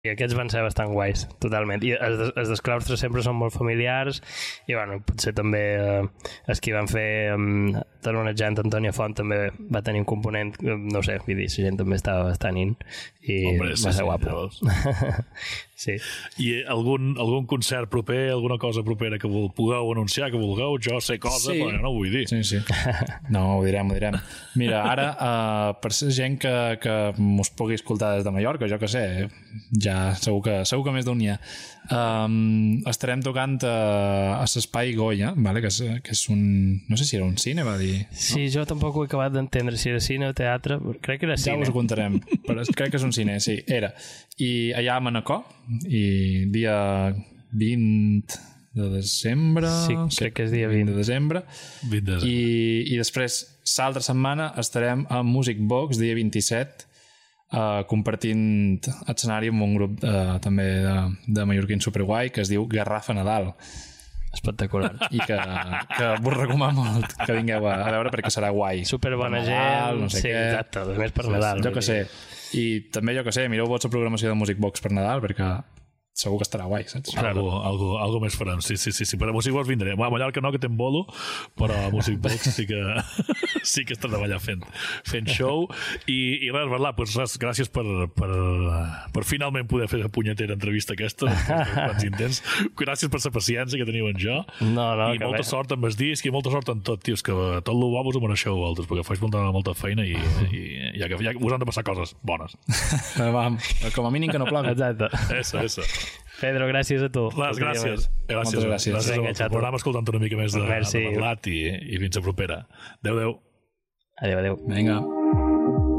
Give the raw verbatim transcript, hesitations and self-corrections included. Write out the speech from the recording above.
I aquests van ser bastant guais, totalment. I els, els dels claustres sempre són molt familiars i, bueno, potser també eh, els que van fer um, tot una gent, Antònia Font també va tenir un component, no sé, vull dir, la gent també estava bastant in i Hombre, sí, va ser sí, guapo. Sí. I algun, algun concert proper, alguna cosa propera que vol, pugueu anunciar, que vulgueu, jo sé cosa, sí. Però no ho vull dir. Sí, sí. No, ho direm, ho direm. Mira, ara, uh, per ser gent que, que mos pugui escoltar des de Mallorca, jo que sé, ja segur que, segur que més d'un hi ha. Um, estarem tocant a, a l'Espai Goya, vale? que, és, que és un... No sé si era un cine, va dir. Sí, no? Jo tampoc ho he acabat d'entendre si era cine o teatre, crec que era cine. Ja us ho contarem, però crec que és un cine, sí, era. I allà a Manacor, i dia vint de desembre... Sí, crec que és dia vint. de desembre. vint de desembre. I, i després, l'altra setmana, estarem a Music Box, dia vint-i-set, uh, compartint escenari amb un grup uh, també de, de mallorquins superguai que es diu Garrafa Nadal. Espectacular. I que, que vos recomano molt que vingueu a, a veure perquè serà guai. Superbona gent, no sé sí, què. Exacte, a més per sí, Nadal. Jo que sé. I també jo que sé, mireu vostra programació de Music Box per Nadal perquè segur que estarà guai, saps? Algo, algo, algo més farem, sí, sí, sí, sí. Per a Music Box vindré. A Mallorca no, que tem bolo, però a Music Box sí que sí que estarem allà fent, fent show. I, i res, Barlà, pues res, gràcies per, per, per finalment poder fer la punyetera entrevista aquesta, quants intents. Gràcies per la paciència que teniu en jo. No, no, i molta bé. Sort amb el disc i molta sort en tot, tios, que tot el bo vos ho mereixeu vosaltres, perquè faig molta, molta feina i, i ja que ja us han de passar coses bones. Va, com a mínim que no plogui. Exacte. Esa, esa. Pedro, gràcies a tu. Les, gràcies. Gràcies. Moltes gràcies. Gràcies Vinga, al programa escoltant una mica més de, Merci. de parlat i, i fins a propera. Adéu, adéu. Adéu, adéu. Vinga.